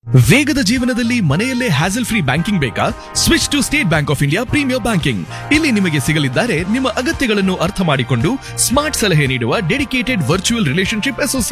ವೇಗದ ಜೀವನದಲ್ಲಿ ಮನೆಯಲ್ಲೇ ಹ್ಯಾಸಲ್ ಫ್ರೀ ಬ್ಯಾಂಕಿಂಗ್ ಬೇಕಾ? Switch to state bank of India premier banking. ಇಲ್ಲಿ ನಿಮಗೆ ಸಿಗಲಿದ್ದಾರೆ ನಿಮ್ಮ ಅಗತ್ಯಗಳನ್ನು ಅರ್ಥ ಮಾಡಿಕೊಂಡು ಸ್ಮಾರ್ಟ್ ಸಲಹೆ ನೀಡುವ ಡೆಡಿಕೇಟೆಡ್ ವರ್ಚುವಲ್ ರಿಲೇಶನ್ಶಿಪ್ ಅಸೋಸಿಯೇಟ್.